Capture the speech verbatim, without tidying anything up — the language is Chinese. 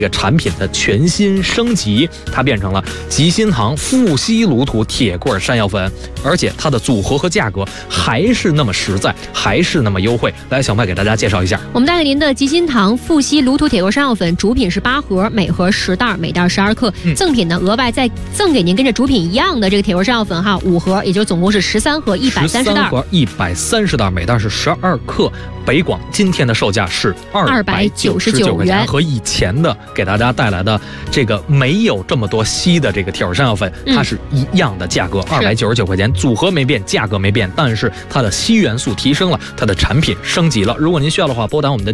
这个产品的全新升级，它变成了吉心堂富硒卤土铁棍山药粉，而且它的组合和价格还是那么实在，还是那么优惠。来，小麦给大家介绍一下， 我们带给您的吉心堂富硒卤土铁棍山药粉，主品是八盒，每盒十袋，每袋十二克。嗯、赠品呢，额外再赠给您跟这主品一样的这个铁棍山药粉哈，五盒，也就总共是十三盒，一百三十袋。 盒一百三十袋，每袋是十二克。北广今天的售价是二百九十九块钱，和以前的给大家带来的这个没有这么多硒的这个铁棍山药粉，嗯、它是一样的价格，二百九十九块钱，组合没变，价格没变，但是它的硒元素提升了，它的产品升级了。如果您需要的话，拨打我们的